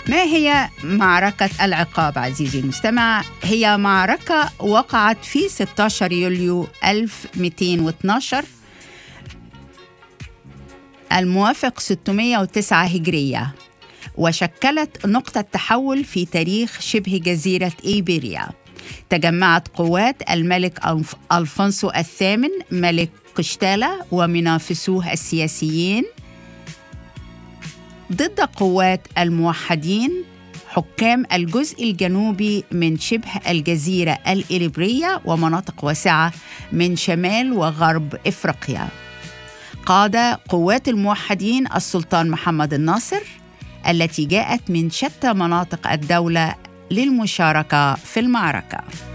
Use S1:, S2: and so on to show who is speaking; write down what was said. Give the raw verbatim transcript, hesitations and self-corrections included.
S1: ما هي معركة العقاب عزيزي المستمع؟ هي معركة وقعت في ستة عشر يوليو ألف ومئتين واثني عشر الموافق ستمائة وتسعة هجرية، وشكلت نقطة تحول في تاريخ شبه جزيرة إيبيريا. تجمعت قوات الملك ألفونسو الثامن ملك قشتالة ومنافسوه السياسيين ضد قوات الموحدين حكام الجزء الجنوبي من شبه الجزيرة الإيبيرية ومناطق واسعة من شمال وغرب إفريقيا. قاد قوات الموحدين السلطان محمد الناصر التي جاءت من شتى مناطق الدولة للمشاركة في المعركة.